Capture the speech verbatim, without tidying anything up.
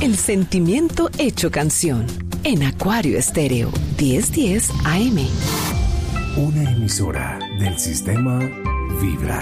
El sentimiento hecho canción. En Acuario Estéreo, diez diez A M. Una emisora del sistema Vibra.